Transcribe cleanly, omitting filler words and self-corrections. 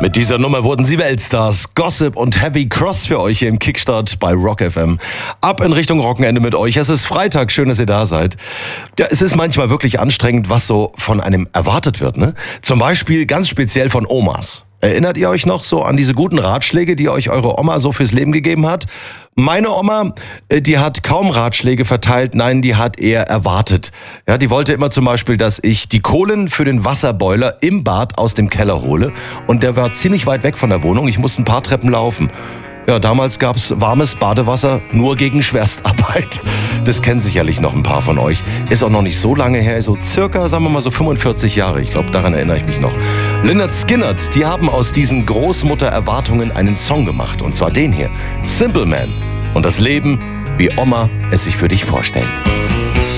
Mit dieser Nummer wurden sie Weltstars. Gossip und Heavy Cross für euch hier im Kickstart bei Rock FM. Ab in Richtung Wochenende mit euch. Es ist Freitag, schön, dass ihr da seid. Ja, es ist manchmal wirklich anstrengend, was so von einem erwartet wird, ne? Zum Beispiel ganz speziell von Omas. Erinnert ihr euch noch so an diese guten Ratschläge, die euch eure Oma so fürs Leben gegeben hat? Meine Oma, die hat kaum Ratschläge verteilt, nein, die hat eher erwartet. Ja, die wollte immer zum Beispiel, dass ich die Kohlen für den Wasserboiler im Bad aus dem Keller hole. Und der war ziemlich weit weg von der Wohnung, ich musste ein paar Treppen laufen. Ja, damals gab's warmes Badewasser nur gegen Schwerstarbeit. Das kennen sicherlich noch ein paar von euch. Ist auch noch nicht so lange her, so circa, sagen wir mal so 45 Jahre. Ich glaube, daran erinnere ich mich noch. Lynyrd Skynyrd, die haben aus diesen Großmutter-Erwartungen einen Song gemacht. Und zwar den hier, Simple Man. Und das Leben, wie Oma es sich für dich vorstellt.